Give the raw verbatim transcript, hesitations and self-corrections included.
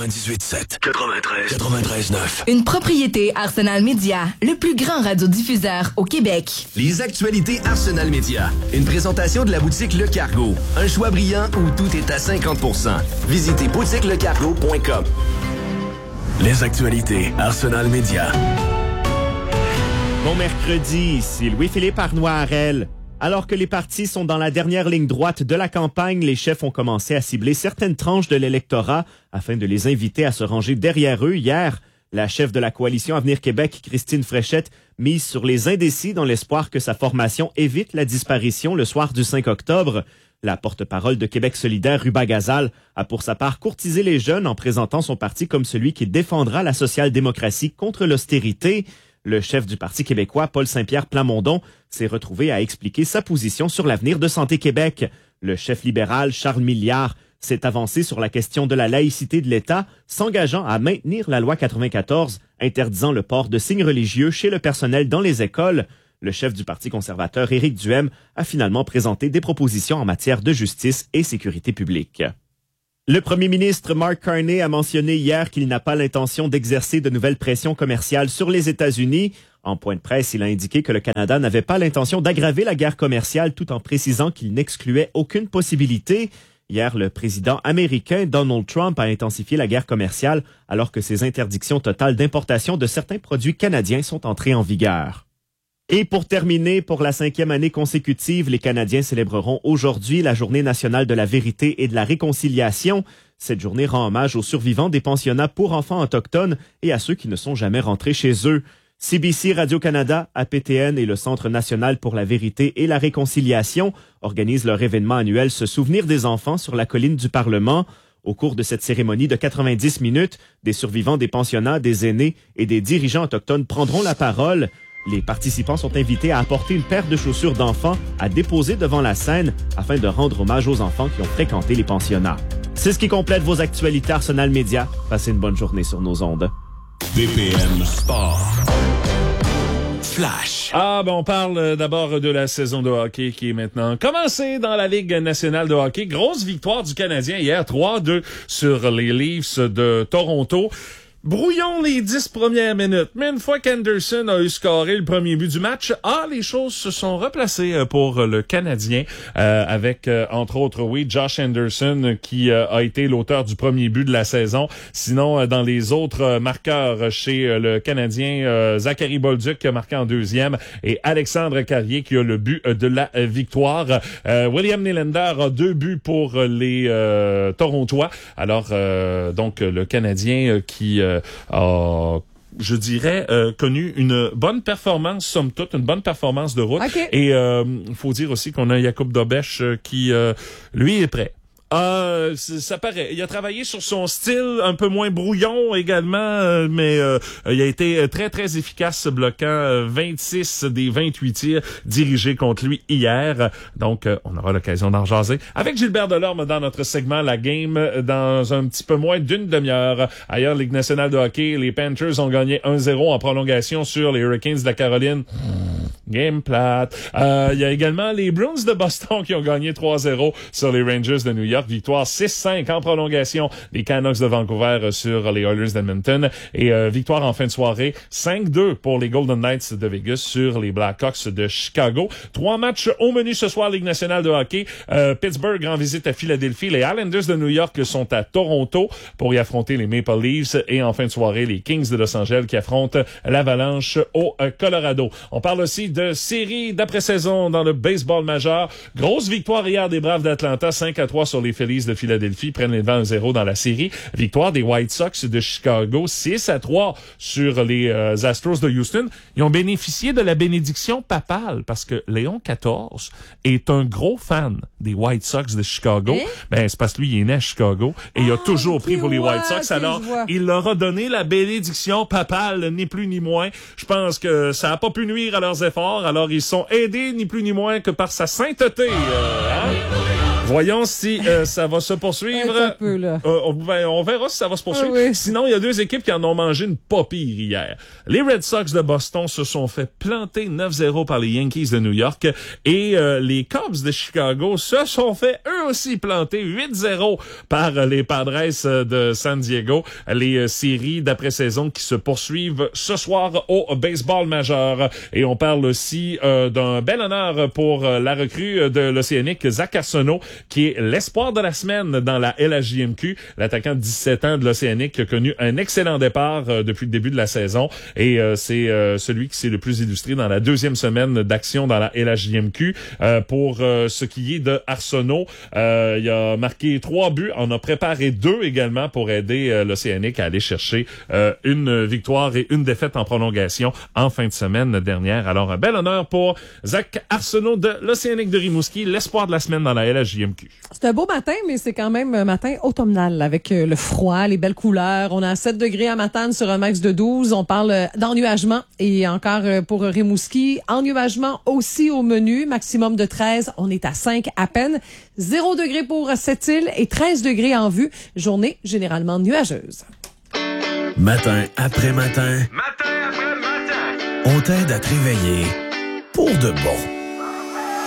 quatre-vingt-dix-huit sept, quatre-vingt-treize, quatre-vingt-treize neuf. Une propriété Arsenal Média, le plus grand radiodiffuseur au Québec. Les actualités Arsenal Média. Une présentation de la boutique Le Cargo. Un choix brillant où tout est à cinquante pour cent. Visitez boutique le cargo point com. Les actualités Arsenal Média. Bon mercredi, ici Louis-Philippe Arnois-Harel. Alors que les partis sont dans la dernière ligne droite de la campagne, les chefs ont commencé à cibler certaines tranches de l'électorat afin de les inviter à se ranger derrière eux. Hier, la chef de la coalition Avenir Québec, Christine Fréchette, mise sur les indécis dans l'espoir que sa formation évite la disparition le soir du cinq octobre. La porte-parole de Québec solidaire, Ruba Gazal, a pour sa part courtisé les jeunes en présentant son parti comme celui qui défendra la social-démocratie contre l'austérité. Le chef du Parti québécois, Paul Saint-Pierre Plamondon, s'est retrouvé à expliquer sa position sur l'avenir de Santé Québec. Le chef libéral, Charles Milliard, s'est avancé sur la question de la laïcité de l'État, s'engageant à maintenir la loi quatre-vingt-quatorze, interdisant le port de signes religieux chez le personnel dans les écoles. Le chef du Parti conservateur, Éric Duhem, a finalement présenté des propositions en matière de justice et sécurité publique. Le premier ministre Mark Carney a mentionné hier qu'il n'a pas l'intention d'exercer de nouvelles pressions commerciales sur les États-Unis. En point de presse, il a indiqué que le Canada n'avait pas l'intention d'aggraver la guerre commerciale tout en précisant qu'il n'excluait aucune possibilité. Hier, le président américain Donald Trump a intensifié la guerre commerciale alors que ses interdictions totales d'importation de certains produits canadiens sont entrées en vigueur. Et pour terminer, pour la cinquième année consécutive, les Canadiens célébreront aujourd'hui la Journée nationale de la vérité et de la réconciliation. Cette journée rend hommage aux survivants des pensionnats pour enfants autochtones et à ceux qui ne sont jamais rentrés chez eux. C B C Radio-Canada, A P T N et le Centre national pour la vérité et la réconciliation organisent leur événement annuel Se souvenir des enfants sur la colline du Parlement. Au cours de cette cérémonie de quatre-vingt-dix minutes, des survivants des pensionnats, des aînés et des dirigeants autochtones prendront la parole. Les participants sont invités à apporter une paire de chaussures d'enfants à déposer devant la scène afin de rendre hommage aux enfants qui ont fréquenté les pensionnats. C'est ce qui complète vos actualités Arsenal Média. Passez une bonne journée sur nos ondes. D P M Sport. Flash. Ah, ben on parle d'abord de la saison de hockey qui est maintenant commencée dans la Ligue nationale de hockey. Grosse victoire du Canadien hier, trois deux sur les Leafs de Toronto. Brouillons les dix premières minutes, mais une fois qu'Anderson a eu scoré le premier but du match, ah, les choses se sont replacées pour le Canadien, euh, avec, euh, entre autres, oui, Josh Anderson, qui euh, a été l'auteur du premier but de la saison. Sinon, euh, dans les autres euh, marqueurs chez euh, le Canadien, euh, Zachary Bolduc qui a marqué en deuxième et Alexandre Carrier qui a le but euh, de la euh, victoire. Euh, William Nylander a deux buts pour euh, les euh, Torontois. Alors, euh, donc, le Canadien euh, qui... Euh, a, je dirais, euh, connu une bonne performance, somme toute, une bonne performance de route. Okay. Et il euh, faut dire aussi qu'on a Jakub Dobeš euh, qui, euh, lui, est prêt. Ah, ça paraît. Il a travaillé sur son style un peu moins brouillon également, euh, mais euh, il a été très, très efficace, bloquant euh, vingt-six des vingt-huit tirs dirigés contre lui hier. Donc, euh, on aura l'occasion d'en jaser avec Gilbert Delorme dans notre segment La Game dans un petit peu moins d'une demi-heure. Ailleurs, Ligue nationale de hockey, les Panthers ont gagné un zéro en prolongation sur les Hurricanes de la Caroline. Game plate. Euh, il y a également les Bruins de Boston qui ont gagné trois zéro sur les Rangers de New York. Victoire six cinq en prolongation des Canucks de Vancouver sur les Oilers d'Edmonton. Et euh, victoire en fin de soirée cinq deux pour les Golden Knights de Vegas sur les Blackhawks de Chicago. Trois matchs au menu ce soir, Ligue nationale de hockey. Euh, Pittsburgh en visite à Philadelphie. Les Islanders de New York sont à Toronto pour y affronter les Maple Leafs. Et en fin de soirée, les Kings de Los Angeles qui affrontent l'Avalanche au euh, Colorado. On parle aussi de série d'après-saison dans le baseball majeur. Grosse victoire hier des Braves d'Atlanta, cinq à trois sur les Phillies de Philadelphie, prennent les devants un zéro dans la série. Victoire des White Sox de Chicago, six à trois sur les euh, Astros de Houston. Ils ont bénéficié de la bénédiction papale parce que Léon quatorze est un gros fan des White Sox de Chicago. Eh? Ben, c'est parce que lui, il est né à Chicago et il a Ah, toujours okay, pris pour les ouais, White Sox. okay, Alors, je vois. il leur a donné la bénédiction papale, ni plus ni moins. Je pense que ça a pas pu nuire à leurs efforts. Alors, ils sont aidés, ni plus ni moins que par sa sainteté. Euh, hein? Voyons si euh, ça va se poursuivre. Un peu, là. Euh, on, ben, on verra si ça va se poursuivre. Ah oui. Sinon, il y a deux équipes qui en ont mangé une pas pire hier. Les Red Sox de Boston se sont fait planter neuf zéro par les Yankees de New York et euh, les Cubs de Chicago se sont fait eux aussi planter huit zéro par les Padres de San Diego. Les euh, séries d'après-saison qui se poursuivent ce soir au baseball majeur. Et on parle aussi euh, d'un bel honneur pour euh, la recrue de l'Océanique, Zach Arsenault, qui est l'espoir de la semaine dans la L H J M Q. L'attaquant de dix-sept ans de l'Océanique a connu un excellent départ euh, depuis le début de la saison et euh, c'est euh, celui qui s'est le plus illustré dans la deuxième semaine d'action dans la L H J M Q. Euh, pour euh, ce qui est de Arsenault, euh, il a marqué trois buts, en a préparé deux également pour aider euh, l'Océanique à aller chercher euh, une victoire et une défaite en prolongation en fin de semaine dernière. Alors un bel honneur pour Zach Arsenault de l'Océanique de Rimouski, l'espoir de la semaine dans la L H J M Q. C'est un beau matin, mais c'est quand même un matin automnal avec euh, le froid, les belles couleurs. On a sept degrés à Matane sur un max de douze. On parle euh, d'ennuagement et encore euh, pour Rimouski, ennuagement aussi au menu, maximum de treize. On est à cinq à peine. zéro degré pour Sept-Îles et treize degrés en vue. Journée généralement nuageuse. Matin après matin. Matin après matin. On t'aide à te réveiller pour de bon.